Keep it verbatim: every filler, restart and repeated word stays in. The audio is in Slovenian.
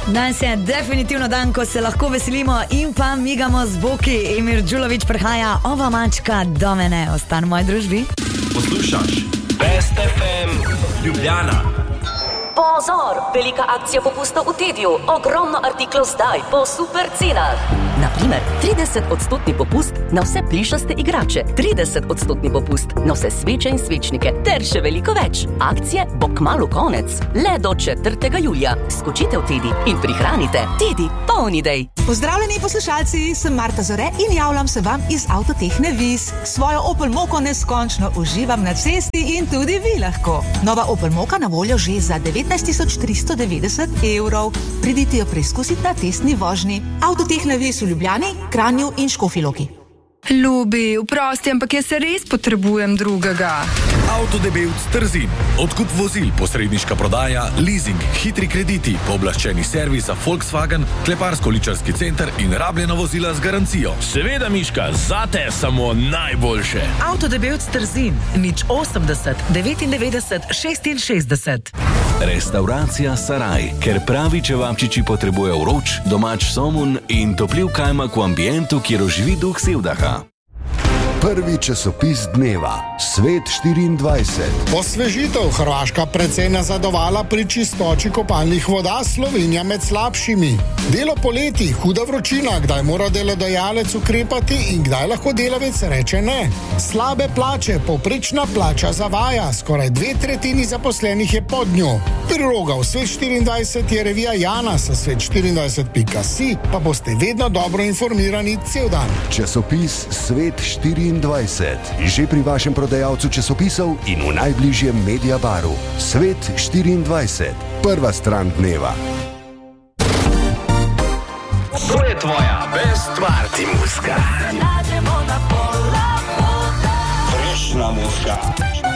Danes je definitivno dan, ko se lahko veselimo in pa migamo z boki. Emir Đulović prihaja, ova mačka do mene, ostan v moji družbi. Poslušaš Best ef em Ljubljana. Pozor, velika akcija popusta v Tediju. Ogromno artiklov zdaj po super cenah. Naprimer, trideset odstotni popust na vse plišaste igrače, trideset odstotni popust na vse sveče in svečnike, ter še veliko več. Akcije bo kmalu konec, le do četrtega julija. Skočite v Tedi in prihranite. Tedi, poln idej. Pozdravljeni poslušalci, sem Marta Zore in javljam se vam iz Avtotehne Vis. Svojo Opel Moko neskončno uživam na cesti in tudi vi lahko. Nova Opel Moka na voljo že za devetnajst tisoč tristo devetdeset evrov. Pridite jo preizkusiti na testni vožnji. Avtotehne Vis v Ljubljani, Kranju in Škofji Loki. Ljubi, vprosti, ampak jaz se res potrebujem drugega. Avtodebevc Trzin. Odkup vozil, posredniška prodaja, leasing, hitri krediti, pooblaščeni servis za Volkswagen, kleparsko-ličarski center in rabljena vozila z garancijo. Seveda, Miška, zate samo najboljše. Avtodebevc Trzin, nič osemdeset, devetindevetdeset, šestinšestdeset. Restauracija Saraj, ker pravi čevapčiči potrebuje vroč, domač somun in topljiv kajmak v ambientu, kjer oživi duh sevdaha. Prvi časopis dneva, Svet štiriindvajset. Osvežitev. Hrvaška precej nazadovala pri čistoči kopalnih voda, Slovenija med slabšimi. Delo poleti, huda vročina, kdaj mora delodajalec ukrepati in kdaj lahko delavec reče ne. Slabe plače, povprečna plača zavaja, skoraj dve tretjini zaposlenih je pod njo. Priloga v Svet štiriindvajset je revija Jana, sa svet štiriindvajset pika si, pa boste vedno dobro informirani cel dan. Časopis Svet štiriindvajset. Že pri vašem prodajalcu časopisov in v najbližjem Media baru. Svet štiriindvajset. Prva stran dneva. To je tvoja Best Party muska. Prešna muska.